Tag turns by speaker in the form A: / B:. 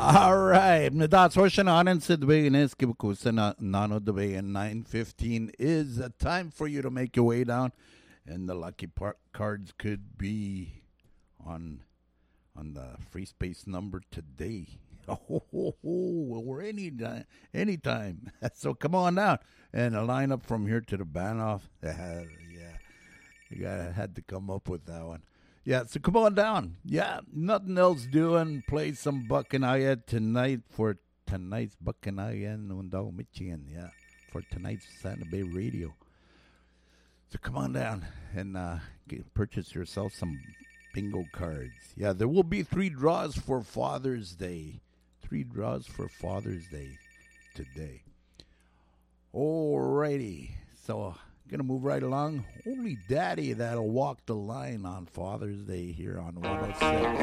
A: Alright, that's what Shanahan said the way in Eskibukusa Nano the way in 9:15 is a time for you to make your way down, and the lucky cards could be on the free space number today. Or anytime. So come on down and a lineup from here to the Banoff. Yeah, had to come up with that one. Yeah, so come on down. Yeah, nothing else doing. Play some Buccanaya tonight for tonight's Buccanaya in Undao, Michigan. Yeah, for tonight's Santa Bay Radio. So come on down and purchase yourself some bingo cards. Yeah, there will be 3 draws for Father's Day. 3 draws for Father's Day today. Alrighty, so gonna move right along. Only Daddy that'll walk the line on Father's Day here on 106.